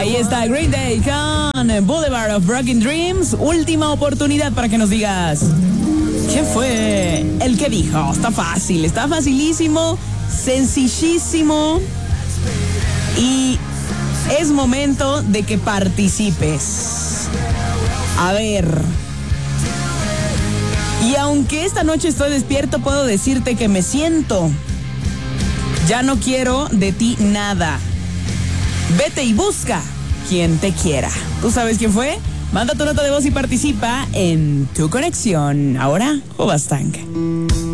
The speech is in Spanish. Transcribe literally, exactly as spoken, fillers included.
Ahí está Green Day con Boulevard of Broken Dreams. Última oportunidad para que nos digas ¿quién fue el que dijo? Está fácil, está facilísimo, sencillísimo. Y es momento de que participes. A ver. Y aunque esta noche estoy despierto, puedo decirte que me siento. Ya no quiero de ti nada. Vete y busca quien te quiera. ¿Tú sabes quién fue? Manda tu nota de voz y participa en Tu Conexión. Ahora, Hobastank.